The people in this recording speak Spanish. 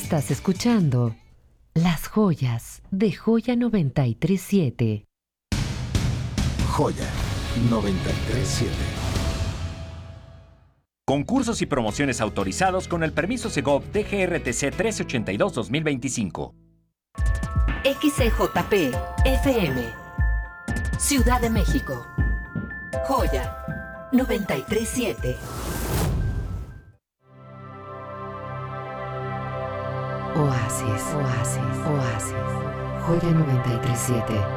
Estás escuchando Las Joyas de Joya 937. Joya 937. Concursos y promociones autorizados con el permiso Segov DGRTC 1382-2025. XCJP FM, Ciudad de México. Joya 937. Oasis, oasis, oasis. Joya 937.